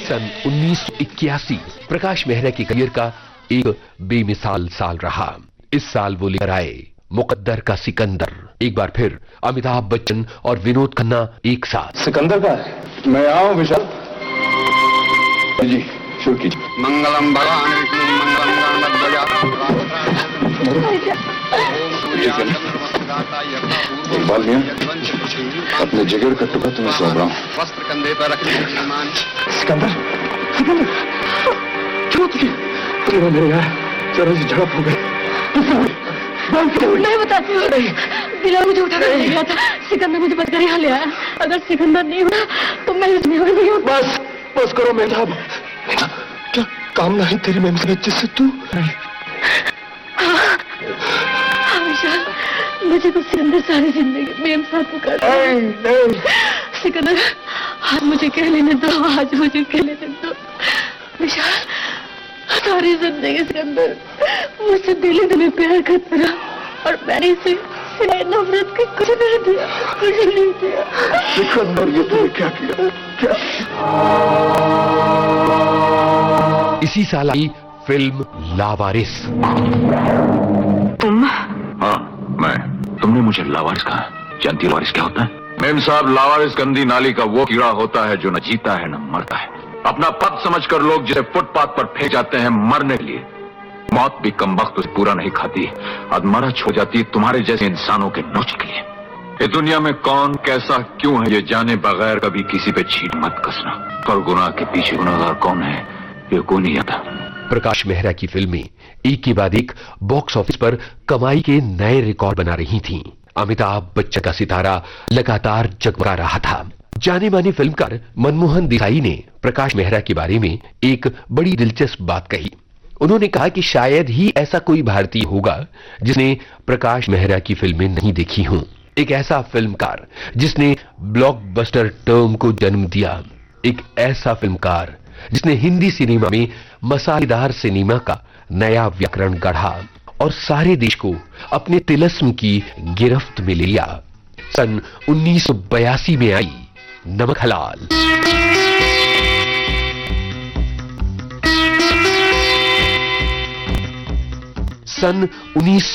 सन 1981 प्रकाश मेहरा की करियर का एक बेमिसाल साल रहा। इस साल वो लेकर आए मुकद्दर का सिकंदर। एक बार फिर अमिताभ बच्चन और विनोद खन्ना एक साथ। सिकंदर का है, मैं आऊं विशाल जी, शुरू कीजिए। मंगलम भगवान विष्णु मंगलम इकबाल मियां, अपने जिगर का टुकड़ा तुम्हें सौंप रहा हूँ। वस्त्र कंधे पर रखने सिकंदर, सिकंदर, क्यों तेरा मेरे यार जरा सी झड़प हो गई। नहीं बताती हूँ, दिला मुझे उठा कर ले गया था। सिकंदर मुझे बचकर यहाँ ले आया। अगर सिकंदर नहीं हुआ तो मैं इसमें नहीं हूँ। बस बस करो मेहताब। क्या कामना है तेरी मेम से जिससे तू विशाल, मुझे तो सिकंदर सारी जिंदगी मेम साथ पुकार। सिकंदर, आज मुझे कह लेने दो, आज मुझे कह लेने दो। विशाल, सारी जिंदगी सिकंदर मुझसे दिल दिल प्यार करता रहा और मैंने इसे सिवाय नफरत के कुछ नहीं दिया, कुछ नहीं दिया। सिकंदर, ये तूने क्या किया? क्या? इसी साल आई फिल्म लावारिस। तुम? हाँ, मैं। तुमने मुझे लावारिस कहा। जानती हो लावारिस क्या होता है? मेम साहब, लावारिस गंदी नाली का वो कीड़ा होता है जो न जीता है न मरता है। अपना पद समझकर लोग जिसे फुटपाथ पर फेंक जाते हैं मरने के लिए। मौत भी कम वक्त उसे पूरा नहीं खाती, अधमरा छो जाती तुम्हारे जैसे इंसानों के नोच के लिए। ये दुनिया में कौन कैसा क्यों है ये जाने बगैर कभी किसी पे छींट मत कसना। पर गुनाह के पीछे गुनाहगार कौन है ये कोई नहीं आता। प्रकाश मेहरा की फिल्में एक के बाद एक बॉक्स ऑफिस पर कमाई के नए रिकॉर्ड बना रही थीं। अमिताभ बच्चन का सितारा लगातार जगमगा रहा था। जाने माने फिल्मकार मनमोहन देसाई ने प्रकाश मेहरा के बारे में एक बड़ी दिलचस्प बात कही। उन्होंने कहा कि शायद ही ऐसा कोई भारतीय होगा जिसने प्रकाश मेहरा की फिल्में नहीं देखी हों। एक ऐसा फिल्मकार जिसने ब्लॉकबस्टर टर्म को जन्म दिया, एक ऐसा फिल्मकार जिसने हिंदी सिनेमा में मसालेदार सिनेमा का नया व्याकरण गढ़ा और सारे देश को अपने तिलस्म की गिरफ्त में ले लिया। सन 1982 में आई नमक हलाल। सन